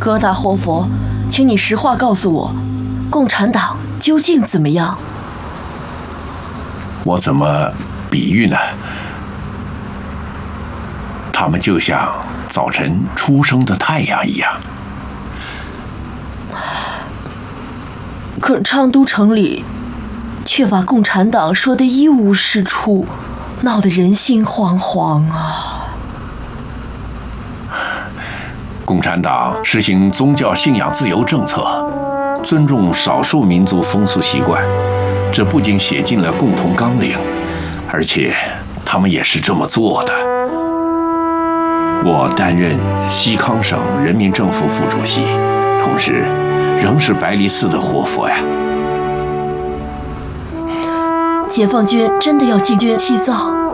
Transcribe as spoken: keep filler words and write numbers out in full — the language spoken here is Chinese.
葛大活佛，请你实话告诉我，共产党究竟怎么样？ 我怎么比喻呢？他们就像早晨初升的太阳一样。 可昌都城里却把共产党说得一无是处，闹得人心惶惶啊！ 共产党实行宗教信仰自由政策，尊重少数民族风俗习惯，这不仅写进了共同纲领，而且他们也是这么做的。我担任西康省人民政府副主席，同时仍是白梨寺的活佛呀。 解放军真的要进军西藏？